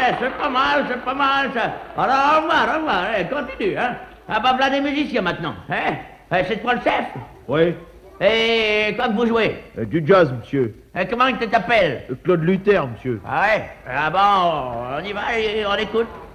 c'est pas mal, ça. Alors, au revoir, continue, hein. Ah, bah, voilà des musiciens, maintenant, hein. C'est toi le chef? Oui. Et quoi que vous jouez? Du jazz, monsieur. Comment il t'appelle? Claude Luther, monsieur. Ah ouais? Ah bon, on y va et on écoute.